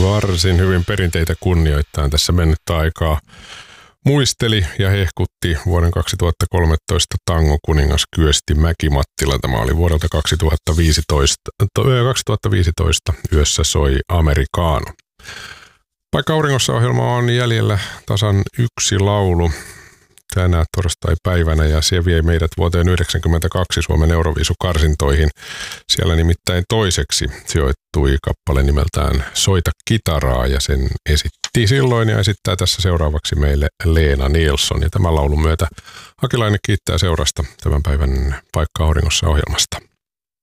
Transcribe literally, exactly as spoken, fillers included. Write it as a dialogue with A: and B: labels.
A: varsin hyvin perinteitä kunnioittain tässä mennyttä aikaa muisteli ja hehkutti vuoden kaksituhattakolmetoista tangokuningas Kyösti Mäki-Mattila. Tämä oli vuodelta kaksituhattaviisitoista. kaksituhattaviisitoista Yössä soi Amerikaano. Vaikka auringossa ohjelma on jäljellä tasan yksi laulu tänä torstai-päivänä ja se vie meidät vuoteen yhdeksänkymmentäkaksi Suomen Euroviisukarsintoihin. Siellä nimittäin toiseksi sijoittui kappale nimeltään Soita kitaraa ja sen esitti silloin ja esittää tässä seuraavaksi meille Leena Nilsson. Ja tämän laulun myötä Hakilainen kiittää seurasta tämän päivän Paikka auringossa ohjelmasta.